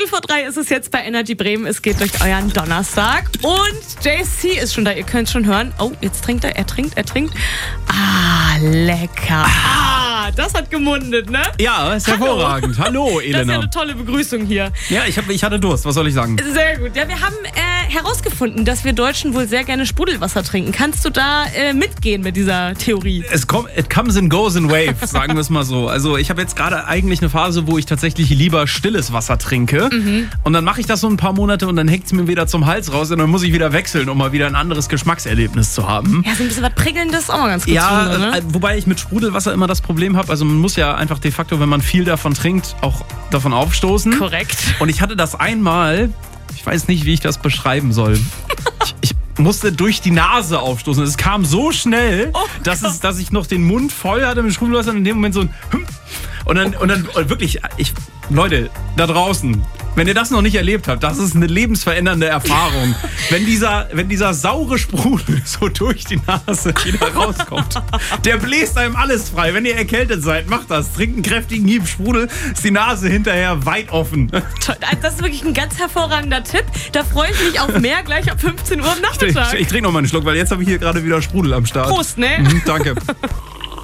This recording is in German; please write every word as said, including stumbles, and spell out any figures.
Viertel vor drei ist es jetzt bei Energy Bremen. Es geht durch euren Donnerstag. Und J C ist schon da. Ihr könnt schon hören. Oh, jetzt trinkt er. Er trinkt, er trinkt. Ah, lecker. Ah, das hat gemundet, ne? Ja, ist hervorragend. Hallo, Elena. Das ist ja eine tolle Begrüßung hier. Ja, ich, hab, ich hatte Durst. Was soll ich sagen? Sehr gut. Ja, wir haben äh, herausgefunden, dass wir Deutschen wohl sehr gerne Sprudelwasser trinken. Kannst du da äh, mitgehen mit dieser Theorie? Es kommt, it comes and goes in waves, sagen wir es mal so. Also ich habe jetzt gerade eigentlich eine Phase, wo ich tatsächlich lieber stilles Wasser trinke. Mhm. Und dann mache ich das so ein paar Monate und dann hängt es mir wieder zum Hals raus und dann muss ich wieder wechseln, um mal wieder ein anderes Geschmackserlebnis zu haben. Ja, so ein bisschen was Prickelndes auch mal ganz gut. Ja, finde, ne? äh, wobei ich mit Sprudelwasser immer das Problem habe, also man muss ja einfach de facto, wenn man viel davon trinkt, auch davon aufstoßen. Korrekt. Und ich hatte das einmal, ich weiß nicht, wie ich das beschreiben soll. ich, ich musste durch die Nase aufstoßen. Es kam so schnell, oh dass, es, dass ich noch den Mund voll hatte mit Sprudelwasser und in dem Moment so ein und dann, und dann und wirklich, ich, Leute, da draußen, wenn ihr das noch nicht erlebt habt, das ist eine lebensverändernde Erfahrung. wenn, dieser, wenn dieser saure Sprudel so durch die Nase wieder rauskommt, der bläst einem alles frei. Wenn ihr erkältet seid, macht das. Trinkt einen kräftigen Hieb Sprudel, ist die Nase hinterher weit offen. Das ist wirklich ein ganz hervorragender Tipp. Da freue ich mich auf mehr gleich ab fünfzehn Uhr am Nachmittag. Ich, ich, ich trinke noch mal einen Schluck, weil jetzt habe ich hier gerade wieder Sprudel am Start. Prost, ne? Mhm, danke.